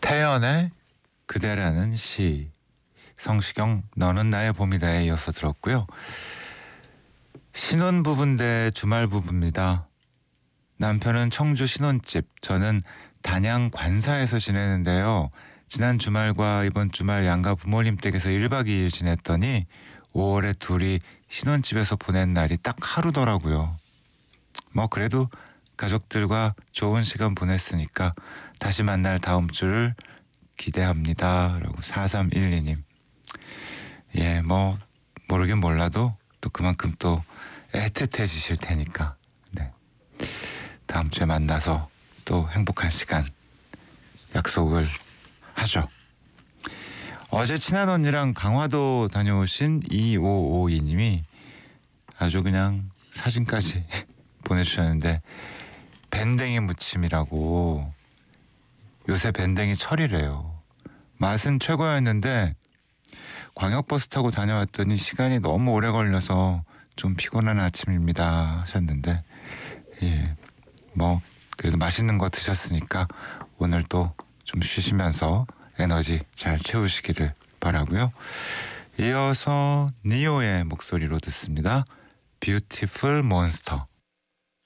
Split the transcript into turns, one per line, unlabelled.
태연의 그대라는 시, 성시경 너는 나의 봄이다에 이어서 들었고요. 신혼부부인 주말부부입니다. 남편은 청주 신혼집, 저는 단양 관사에서 지내는데요. 지난 주말과 이번 주말 양가 부모님 댁에서 1박 2일 지냈더니 5월에 둘이 신혼집에서 보낸 날이 딱 하루더라고요. 뭐 그래도 가족들과 좋은 시간 보냈으니까 다시 만날 다음 주를 기대합니다. 라고 4312님. 예, 뭐 모르긴 몰라도 또 그만큼 또 애틋해지실 테니까 네. 다음 주에 만나서 또 행복한 시간 약속을 하죠. 어제 친한 언니랑 강화도 다녀오신 2552님이 아주 그냥 사진까지 보내주셨는데 밴댕이 무침이라고. 요새 밴댕이 철이래요. 맛은 최고였는데 광역버스 타고 다녀왔더니 시간이 너무 오래 걸려서 좀 피곤한 아침입니다 하셨는데, 예, 뭐 그래도 맛있는 거 드셨으니까 오늘 또 좀 쉬시면서 에너지 잘 채우시기를 바라고요. 이어서 니오의 목소리로 듣습니다. Beautiful Monster.